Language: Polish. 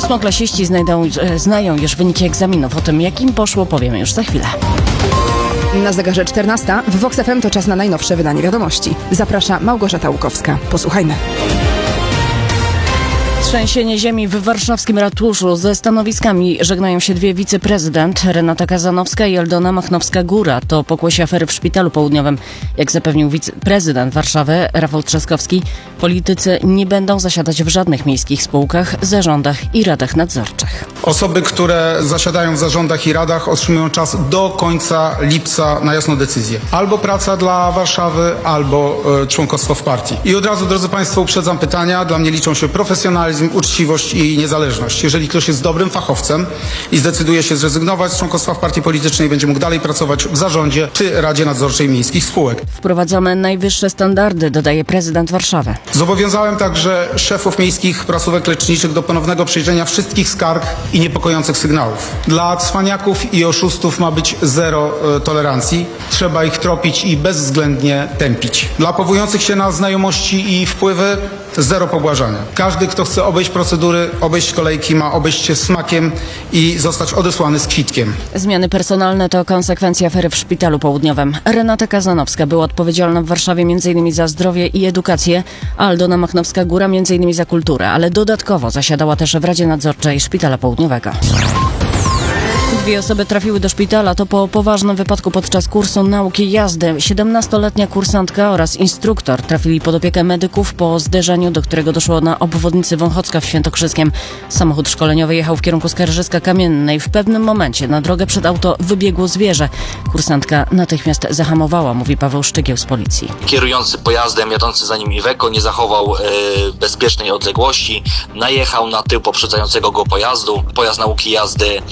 Ósmoklasiści znają już wyniki egzaminów. O tym, jak im poszło, powiemy już za chwilę. Na zegarze 14 w Vox FM to czas na najnowsze wydanie wiadomości. Zaprasza Małgorzata Łukowska. Posłuchajmy. Trzęsienie ziemi w warszawskim ratuszu. Ze stanowiskami żegnają się dwie wiceprezydent, Renata Kazanowska i Aldona Machnowska-Góra. To pokłosie afery w Szpitalu Południowym. Jak zapewnił wiceprezydent Warszawy Rafał Trzaskowski, politycy nie będą zasiadać w żadnych miejskich spółkach, zarządach i radach nadzorczych. Osoby, które zasiadają w zarządach i radach, otrzymują czas do końca lipca na jasną decyzję. Albo praca dla Warszawy, albo członkostwo w partii. I od razu, drodzy Państwo, uprzedzam pytania. Dla mnie liczą się profesjonalizm, uczciwość i niezależność. Jeżeli ktoś jest dobrym fachowcem i zdecyduje się zrezygnować z członkostwa w partii politycznej, będzie mógł dalej pracować w zarządzie czy Radzie Nadzorczej miejskich spółek. Wprowadzamy najwyższe standardy, dodaje prezydent Warszawy. Zobowiązałem także szefów miejskich placówek leczniczych do ponownego przejrzenia wszystkich skarg i niepokojących sygnałów. Dla cwaniaków i oszustów ma być zero tolerancji. Trzeba ich tropić i bezwzględnie tępić. Dla powołujących się na znajomości i wpływy zero pobłażania. Każdy, kto chce obejść procedury, obejść kolejki, ma obejść się smakiem i zostać odesłany z kwitkiem. Zmiany personalne to konsekwencja afery w Szpitalu Południowym. Renata Kazanowska była odpowiedzialna w Warszawie m.in. za zdrowie i edukację, a Aldona Machnowska-Góra m.in. za kulturę, ale dodatkowo zasiadała też w Radzie Nadzorczej Szpitala Południowego. Dwie osoby trafiły do szpitala. To po poważnym wypadku podczas kursu nauki jazdy. 17-letnia kursantka oraz instruktor trafili pod opiekę medyków po zderzeniu, do którego doszło na obwodnicy Wąchocka w Świętokrzyskiem. Samochód szkoleniowy jechał w kierunku Skarżyska-Kamiennej. W pewnym momencie na drogę przed auto wybiegło zwierzę. Kursantka natychmiast zahamowała, mówi Paweł Szczygieł z policji. Kierujący pojazdem, jadący za nim Iveco, nie zachował bezpiecznej odległości. Najechał na tył poprzedzającego go pojazdu. Pojazd nauki jazdy